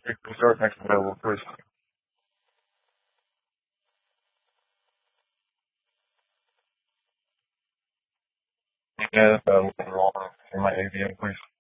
Start next available, please. Yeah, that's wrong. In my AVM, please.